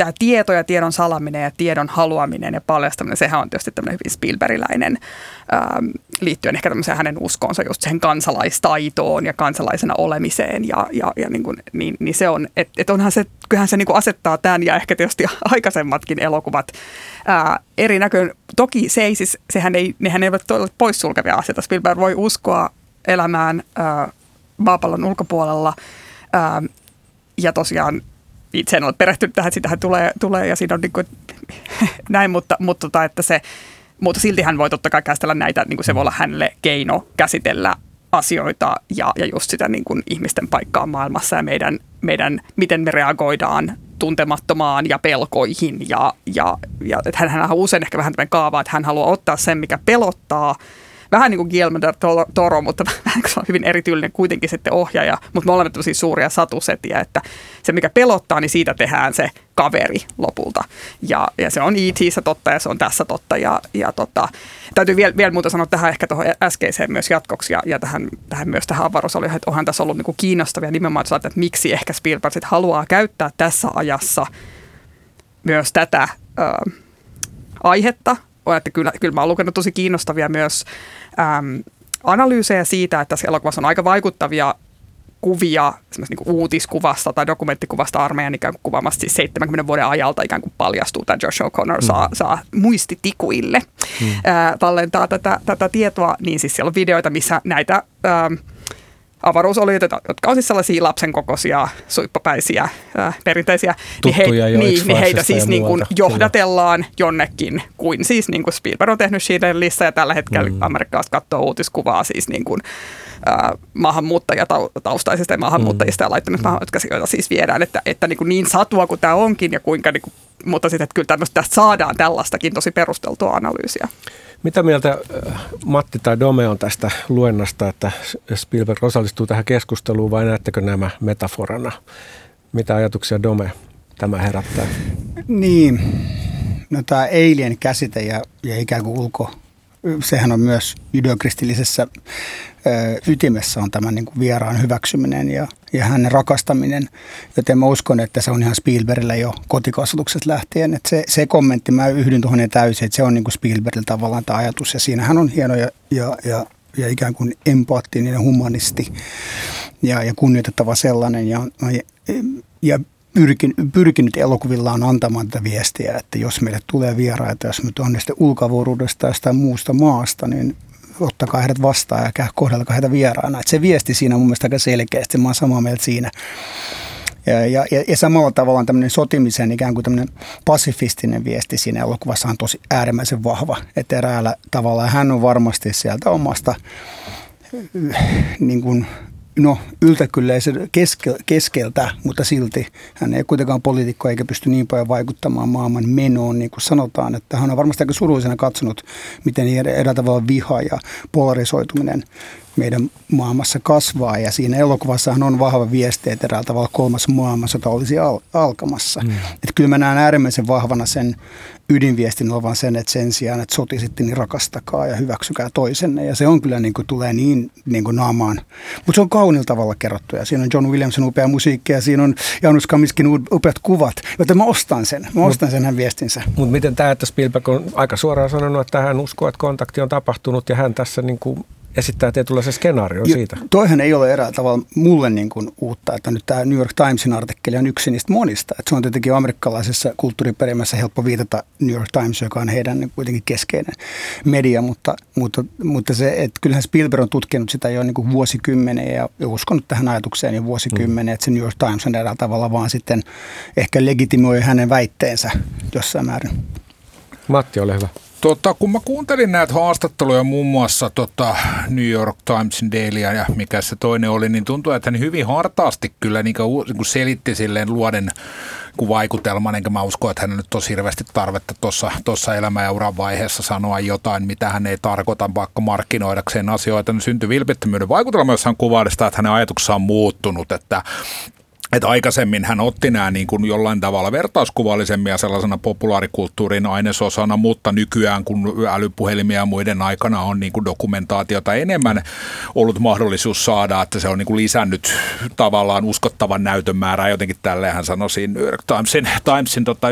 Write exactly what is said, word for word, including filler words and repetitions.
tämä tieto ja tiedon salaminen ja tiedon haluaminen ja paljastaminen, sehän on tietysti tämmöinen hyvin Spielbergiläinen ähm, liittyen ehkä tämmöiseen hänen uskonsa just siihen kansalaistaitoon ja kansalaisena olemiseen ja, ja, ja niin, kuin, niin, niin se on, että et onhan se, kyllähän se niin kuin asettaa tämän ja ehkä tietysti aikaisemmatkin elokuvat ää, eri näköön. Toki se ei siis, sehän ei, nehän eivät ole poissulkevia asioita. Spielberg voi uskoa elämään ää, maapallon ulkopuolella ää, ja tosiaan itse en ole perehtynyt tähän, sitähän tulee, tulee ja siinä on niin kuin, näin, mutta, mutta, tota, että se, mutta silti hän voi totta kai käsitellä näitä, niin kuin se voi olla hänelle keino käsitellä asioita ja, ja just sitä niin kuin ihmisten paikkaa maailmassa ja meidän, meidän, miten me reagoidaan tuntemattomaan ja pelkoihin. Ja, ja, ja että hänhän on usein ehkä vähän tämmöinen kaava, että hän haluaa ottaa sen, mikä pelottaa. Vähän niin kuin Guillermo del Toro, mutta vähän se on hyvin erityylinen kuitenkin sitten ohjaaja. Mutta me olemme tämmöisiä suuria satusetiä, että se mikä pelottaa, niin siitä tehdään se kaveri lopulta. Ja, ja se on E T:ssä totta ja se on tässä totta. Ja, ja tota, täytyy vielä, vielä muuta sanoa tähän ehkä tuohon äskeiseen myös jatkoksi ja, ja tähän, tähän myös tähän avaruusolioon, että onhan tässä ollut niin kuin kiinnostavia nimenomaan, että miksi ehkä Spielberg sit haluaa käyttää tässä ajassa myös tätä äh, aihetta. Että kyllä, kyllä mä oon lukenut tosi kiinnostavia myös äm, analyysejä siitä, että tässä elokuvassa on aika vaikuttavia kuvia niin kuin uutiskuvasta tai dokumenttikuvasta armeijan ikään kuin kuvaamasta siis seitsemänkymmenen vuoden ajalta ikään kuin paljastuu, että Josh O'Connor mm. saa, saa muistitikuille mm. ää, tallentaa tätä, tätä tietoa, niin siis siellä on videoita, missä näitä ää, avaruusolioita, jotka on siis sellaisia lapsen kokoisia, suippapäisiä, äh, perinteisiä, niin, he, niin, niin heitä siis niin kuin johdatellaan jonnekin, kuin siis niin kuin Spielberg on tehnyt Schindlerissa ja tällä hetkellä mm. amerikkalaiset katsoo uutiskuvaa siis niin kuin äh, maahanmuuttajataustaisista ja maahanmuuttajista mm. ja laittomista maahanmuuttajista, joita siis viedään, että, että niin, kuin niin satua kuin tämä onkin ja kuinka, niin kuin, mutta sitten että kyllä tämmöistä, tästä saadaan tällaistakin tosi perusteltua analyysiä. Mitä mieltä Matti tai Dome on tästä luennasta, että Spielberg osallistuu tähän keskusteluun vai näettekö nämä metaforana? Mitä ajatuksia Dome tämä herättää? Niin, no tämä Alien käsite ja, ja ikään kuin ulko, sehän on myös judeokristillisessä ö, ytimessä on tämä niin kuin vieraan hyväksyminen ja, ja hänen rakastaminen, joten mä uskon, että se on ihan Spielbergillä jo kotikasvatuksesta lähtien. Että se, se kommentti, mä yhdyn tuohon täysin, että se on niin kuin Spielbergillä tavallaan tämä ajatus ja siinähän on hieno ja, ja, ja, ja ikään kuin empaattinen humanisti ja, ja kunnioitettava sellainen ja, ja, ja Pyrkin, pyrkinyt elokuvillaan antamaan tätä viestiä, että jos meille tulee vieraita, jos me on sitten ulkovuoruudesta tai muusta maasta, niin ottakaa heidät vastaan ja kohdelkaa heitä vieraana. Että se viesti siinä on mun mielestä aika selkeästi, mä oon samaa mieltä siinä. Ja, ja, ja samalla tavallaan tämmöinen sotimisen ikään kuin tämmöinen pasifistinen viesti siinä elokuvassa on tosi äärimmäisen vahva. Että eräällä tavalla hän on varmasti sieltä omasta niin kuin no yltäkylläisen keske, keskeltä, mutta silti hän ei kuitenkaan poliitikko eikä pysty niin paljon vaikuttamaan maailman menoon, niin kuin sanotaan. Että hän on varmasti aika surullisena katsonut, miten eräällä tavalla viha ja polarisoituminen meidän maailmassa kasvaa. Ja siinä elokuvassahan on vahva viesti, että eräällä tavalla kolmas maailmansota olisi al- alkamassa. Mm. Että kyllä mä näen äärimmäisen vahvana sen ydinviestin olevan sen, että sen sijaan, että sotisitte, niin rakastakaa ja hyväksykää toisenne. Ja se on kyllä niin kuin, tulee niin, niin kuin naamaan. Mutta se on kauniilla tavalla kerrottu. Ja siinä on John Williamson upea musiikki ja siinä on Janusz Kamiskin upeat kuvat. Joten mä ostan sen. Mä ostan mut, sen hän viestinsä. Mutta miten tämä, että Spielberg on aika suoraan sanonut, että hän uskoo, että kontakti on tapahtunut ja hän tässä niin kuin esittää tietynlaisen skenaarion siitä. Toihan ei ole eräällä tavalla mulle niin kuin uutta, että nyt tämä New York Timesin artikkeli on yksi niistä monista. Että se on tietenkin amerikkalaisessa kulttuuriperimässä helppo viitata New York Times, joka on heidän niin kuitenkin keskeinen media, mutta, mutta, mutta se, että kyllähän Spielberg on tutkinut sitä jo niin kuin vuosikymmenen ja uskonut tähän ajatukseen jo vuosikymmenen, mm. että se New York Times on eräällä tavalla vaan sitten ehkä legitimoi hänen väitteensä jossain määrin. Matti, ole hyvä. Tota, kun mä kuuntelin näitä haastatteluja muun muassa tota New York Timesin Dailyä ja mikä se toinen oli, niin tuntuu, että hän hyvin hartaasti kyllä niin kuin, niin kuin selitti silleen luoden niin vaikutelman, enkä mä usko, että hän nyt tosi hirveästi tarvetta tuossa elämän ja uran vaiheessa sanoa jotain, mitä hän ei tarkoita, vaikka markkinoidakseen asioita. Ne syntyi vilpittömyyden vaikutelma, jossa hän kuvaa sitä, että hänen ajatuksensa on muuttunut, että Että aikaisemmin hän otti nämä niin kuin jollain tavalla vertauskuvallisemmin ja sellaisena populaarikulttuurin ainesosana, mutta nykyään kun älypuhelimia ja muiden aikana on niin kuin dokumentaatiota enemmän ollut mahdollisuus saada, että se on niin kuin lisännyt tavallaan uskottavan näytön määrää. Jotenkin tälleen hän sanoi siinä New York Timesin, Timesin tota